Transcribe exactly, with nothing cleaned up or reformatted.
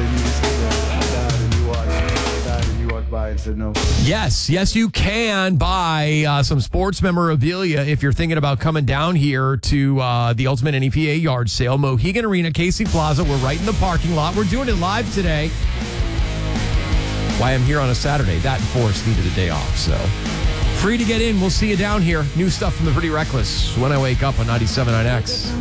and you just died and you walked, died and you walked by and said no. Yes, yes, you can buy uh, some sports memorabilia if you're thinking about coming down here to uh, the Ultimate N E P A yard sale. Mohegan Arena, Casey Plaza. We're right in the parking lot. We're doing it live today. Why I'm here on a Saturday. That and Forrest needed a day off, so free to get in. We'll see you down here. New stuff from the Pretty Reckless when I wake up on ninety-seven point nine X.